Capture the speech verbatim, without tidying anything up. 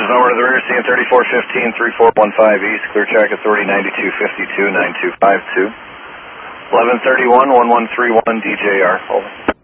over to the rear, C N thirty-four fifteen, three four one five East, clear track authority ninety-two fifty-two, nine two five two. eleven thirty-one, one one three one, D J R, over.